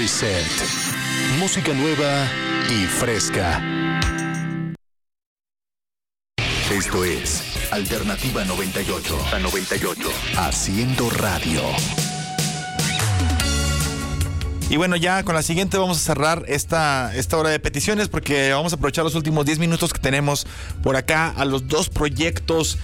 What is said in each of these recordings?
Reset. Música nueva y fresca. Esto es Alternativa 98. A 98. Haciendo radio. Y bueno, ya con la siguiente vamos a cerrar esta hora de peticiones, porque vamos a aprovechar los últimos 10 minutos que tenemos por acá a los dos proyectos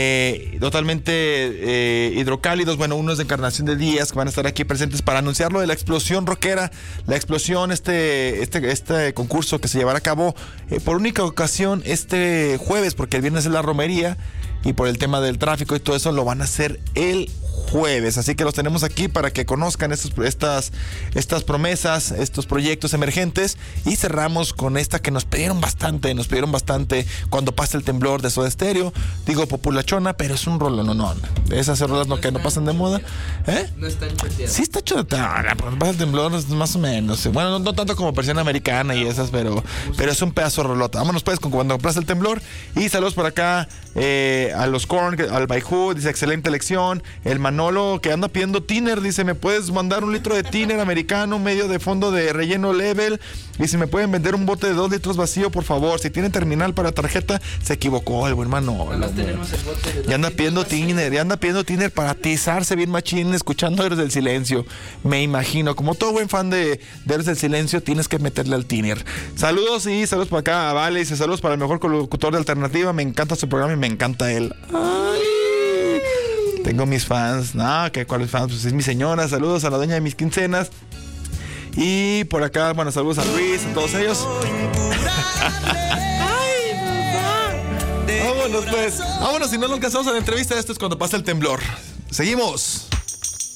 totalmente hidrocálidos. Bueno, uno es de Encarnación de Díaz, que van a estar aquí presentes para anunciar lo de la explosión rockera, la explosión, este concurso que se llevará a cabo por única ocasión este jueves, porque el viernes es la romería y por el tema del tráfico y todo eso lo van a hacer el jueves, así que los tenemos aquí para que conozcan estas promesas, estos proyectos emergentes, y cerramos con esta que nos pidieron bastante cuando pasa el temblor de Soda Stereo. Digo populachona, pero es un rollo, no, esas rolas que no pasan de moda. No está choteada. Sí está choteada, cuando pasa el temblor más o menos, bueno, no tanto como Persiana Americana y esas, pero es un pedazo de rolota. Vámonos pues con cuando pasa el temblor, y saludos por acá a los Korn, al Baihu, dice excelente elección. El Manolo que anda pidiendo tiner, dice, ¿me puedes mandar un litro de tiner americano, medio de fondo de relleno level? Y si me pueden vender un bote de 2 litros vacío, por favor. Si tienen terminal para tarjeta, se equivocó el buen Manolo. Ya anda pidiendo tiner para atizarse bien machín, escuchando Héroes del Silencio. Me imagino, como todo buen fan de Héroes del Silencio, tienes que meterle al tiner. Saludos y saludos para acá a Vale, dice saludos para el mejor locutor de Alternativa. Me encanta su programa y me encanta él. Ay. Tengo mis fans. No, ¿cuáles fans? Pues es mi señora. Saludos a la dueña de mis quincenas. Y por acá, bueno, saludos a Luis, a todos ellos. Vámonos pues. Vámonos, si no lo alcanzamos a la entrevista. Esto es cuando pasa el temblor. Seguimos.